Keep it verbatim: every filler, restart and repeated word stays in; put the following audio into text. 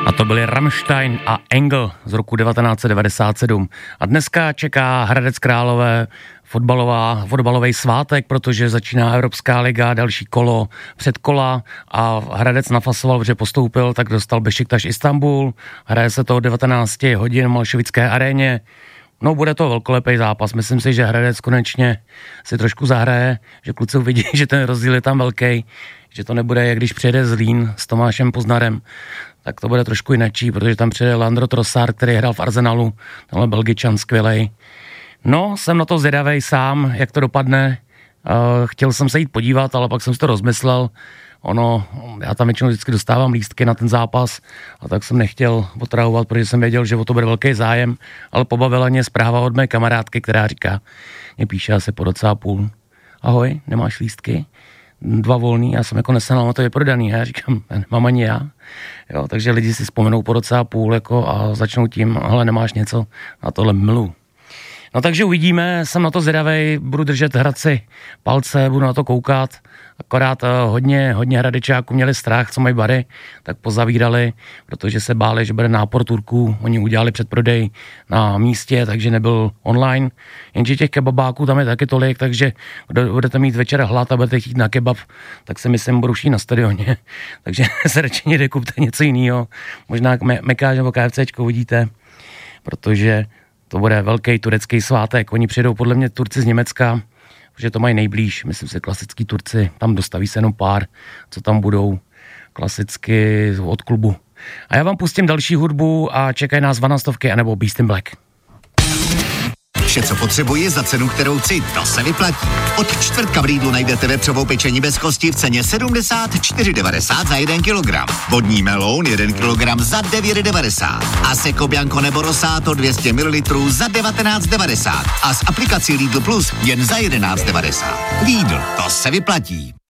A to byli Rammstein a Engel z roku devatenáct set devadesát sedm. A dneska čeká Hradec Králové fotbalová, fotbalový svátek, protože začíná Evropská liga, další kolo, předkola a Hradec nafasoval, že postoupil, tak dostal Bešiktaš Istanbul. Hraje se to od devatenáct hodin v Malševické aréně. No, bude to velkolepý zápas. Myslím si, že Hradec konečně si trošku zahraje, že kluci uvidí, že ten rozdíl je tam velký, že to nebude, jak když přijede Zlín s Tomášem Poznarem, tak to bude trošku jinačí, protože tam přijde Leandro Trossard, který hrál v Arsenalu, tenhle Belgičan skvělej. No, jsem na to zvědavej sám, jak to dopadne. Uh, chtěl jsem se jít podívat, ale pak jsem si to rozmyslel. Ono, já tam většinou vždycky dostávám lístky na ten zápas a tak jsem nechtěl otravovat, protože jsem věděl, že o to bude velký zájem, ale pobavila mě zpráva od mé kamarádky, která říká, mě píše asi po roce a půl. Ahoj, nemáš lístky? Dva volný, já jsem jako nesenal, na to je prodaný, já říkám, nemám ani já. Jo, takže lidi si vzpomenou po roce a půl jako a začnou tím, hele, nemáš něco, na tohle milu. No takže uvidíme, jsem na to zvědavej, budu držet Hradci palce, budu na to koukat, akorát hodně, hodně Hradečáků měli strach, co mají bary, tak pozavírali, protože se báli, že bude nápor Turků, oni udělali předprodej na místě, takže nebyl online, jenže těch kebabáků tam je taky tolik, takže kdo budete mít večer hlad a budete chtít na kebab, tak si myslím, budou šít na stadioně, takže se radši někde kupte něco jiného, možná me- Mekáž nebo KFCčko uvidíte, protože to bude velký turecký svátek. Oni přijedou podle mě Turci z Německa, protože to mají nejblíž. Myslím si, klasický Turci, tam dostaví se jenom pár, co tam budou klasicky od klubu. A já vám pustím další hudbu a čekají nás Vanastovky anebo Beast in Black. Vše, co potřebuji za cenu, kterou chci, to se vyplatí. Od čtvrtka v Lidlu najdete vepřovou pečení bez kosti v ceně sedmdesát čtyři devadesát za jeden kilogram. Vodní meloun jeden kilogram za devět devadesát. A Seco Bianco nebo Rosato dvě stě mililitrů za devatenáct devadesát. A s aplikací Lidl Plus jen za jedenáct devadesát. Lidl, to se vyplatí.